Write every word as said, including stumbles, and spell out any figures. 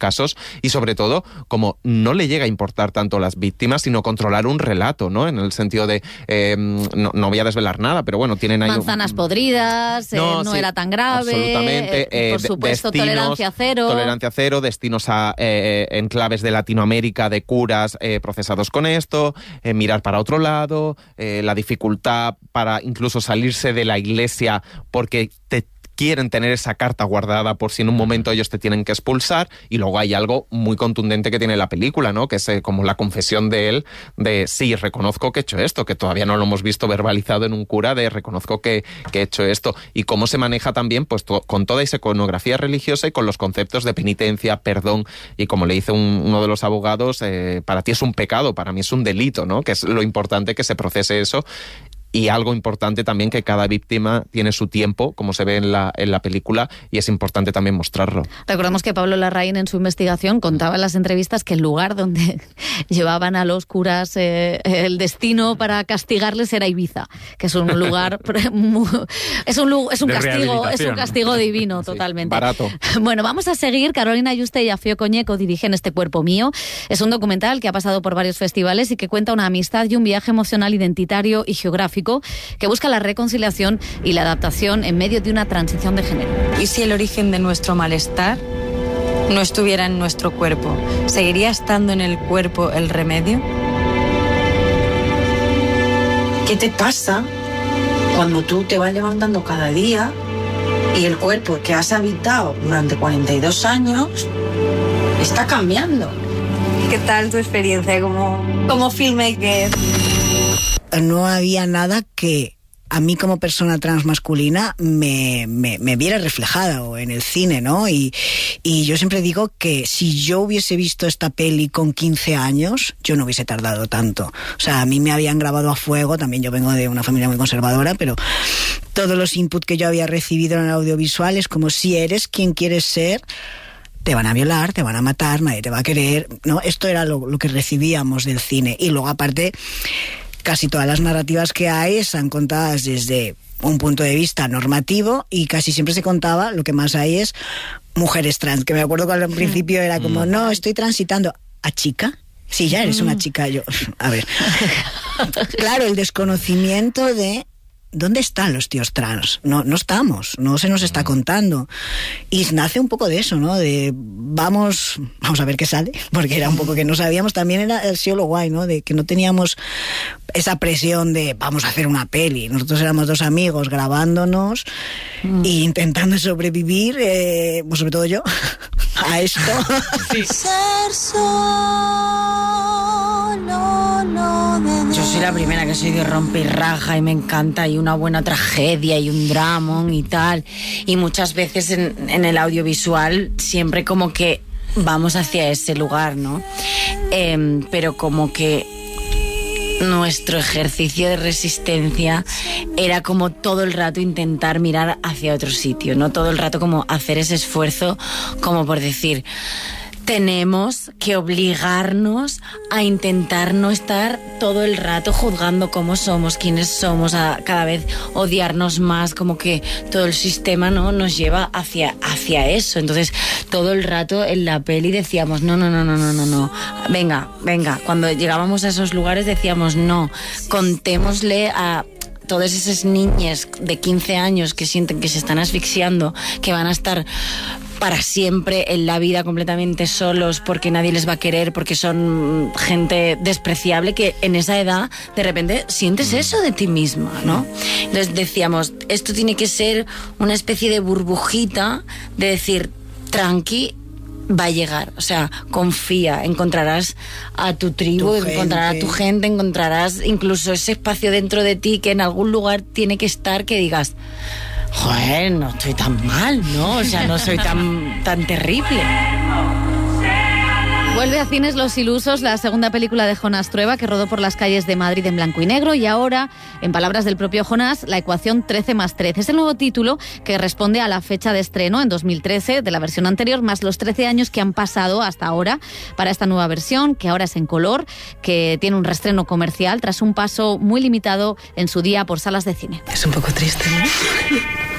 casos, y sobre todo, como no le llega a importar tanto las víctimas, sino controlar un relato, ¿no? En el sentido de, eh, no, no voy a desvelar nada, pero bueno, tienen ahí... Manzanas podridas, no, eh, no sí, era tan grave, absolutamente, eh, por de, supuesto, destinos, tolerancia cero. Tolerancia cero, destinos a eh, enclaves de Latinoamérica de curas eh, procesados con esto, eh, mirar para otro lado, eh, la dificultad para incluso salirse de la iglesia porque te quieren tener esa carta guardada por si en un momento ellos te tienen que expulsar. Y luego hay algo muy contundente que tiene la película, ¿no? Que es eh, como la confesión de él de sí, reconozco que he hecho esto, que todavía no lo hemos visto verbalizado en un cura, de reconozco que, que he hecho esto, y cómo se maneja también pues to- con toda esa iconografía religiosa y con los conceptos de penitencia, perdón, y como le dice un, uno de los abogados, eh, para ti es un pecado, para mí es un delito, ¿no? Que es lo importante que se procese eso. Y algo importante también, que cada víctima tiene su tiempo, como se ve en la, en la película, y es importante también mostrarlo. Recordemos que Pablo Larraín en su investigación contaba en las entrevistas que el lugar donde llevaban a los curas eh, el destino para castigarles era Ibiza, que es un lugar muy, es un es un de castigo es un castigo divino, sí, totalmente. Barato. Bueno, vamos a seguir. Carolina Yuste y Afio Coñeco dirigen Este cuerpo mío. Es un documental que ha pasado por varios festivales y que cuenta una amistad y un viaje emocional, identitario y geográfico que busca la reconciliación y la adaptación en medio de una transición de género. ¿Y si el origen de nuestro malestar no estuviera en nuestro cuerpo? ¿Seguiría estando en el cuerpo el remedio? ¿Qué te pasa cuando tú te vas levantando cada día y el cuerpo que has habitado durante cuarenta y dos años está cambiando? ¿Qué tal tu experiencia como, como filmmaker? No había nada que a mí como persona transmasculina me, me, me viera reflejada o en el cine, ¿no? Y, y yo siempre digo que si yo hubiese visto esta peli con quince años, yo no hubiese tardado tanto. O sea, a mí me habían grabado a fuego, también yo vengo de una familia muy conservadora, pero todos los inputs que yo había recibido en el audiovisual es como, si eres quien quieres ser, te van a violar, te van a matar, nadie te va a querer, ¿no? Esto era lo, lo que recibíamos del cine. Y luego, aparte, casi todas las narrativas que hay están contadas desde un punto de vista normativo y casi siempre se contaba, lo que más hay es mujeres trans, que me acuerdo que al principio era como, no, estoy transitando. ¿A chica? Sí, ya eres una chica. Yo, a ver. Claro, el desconocimiento de ¿dónde están los tíos trans? No, no estamos, no se nos está contando. Y nace un poco de eso, ¿no? De vamos, vamos a ver qué sale, porque era un poco que no sabíamos, también era el sido lo guay, ¿no? De que no teníamos esa presión de vamos a hacer una peli. Nosotros éramos dos amigos grabándonos mm. e intentando sobrevivir, eh, pues sobre todo yo, a esto. Sí. Ser solo, no de... Yo soy la primera que soy de rompe y raja y me encanta, y una buena tragedia y un dramón y tal, y muchas veces en, en el audiovisual siempre como que vamos hacia ese lugar, ¿no? Eh, pero como que nuestro ejercicio de resistencia era como todo el rato intentar mirar hacia otro sitio, ¿no? Todo el rato como hacer ese esfuerzo como por decir, tenemos que obligarnos a intentar no estar todo el rato juzgando cómo somos, quiénes somos, a cada vez odiarnos más, como que todo el sistema, ¿no?, nos lleva hacia, hacia eso. Entonces, todo el rato en la peli decíamos, no, no, no, no, no, no, no, venga, venga. Cuando llegábamos a esos lugares decíamos, no, contémosle a todas esas niñas de quince años que sienten que se están asfixiando, que van a estar para siempre en la vida completamente solos porque nadie les va a querer, porque son gente despreciable, que en esa edad de repente sientes eso de ti misma, ¿no? Entonces decíamos, esto tiene que ser una especie de burbujita de decir, tranqui, va a llegar, o sea, confía, encontrarás a tu tribu, tu encontrarás a tu gente, encontrarás incluso ese espacio dentro de ti que en algún lugar tiene que estar, que digas, joder, no estoy tan mal, ¿no? O sea, no soy tan, tan terrible. Vuelve a cines Los Ilusos, la segunda película de Jonás Trueba, que rodó por las calles de Madrid en blanco y negro, y ahora, en palabras del propio Jonás, la ecuación trece más trece. Es el nuevo título que responde a la fecha de estreno en dos mil trece de la versión anterior, más los trece años que han pasado hasta ahora para esta nueva versión, que ahora es en color, que tiene un reestreno comercial tras un paso muy limitado en su día por salas de cine. Es un poco triste, ¿no?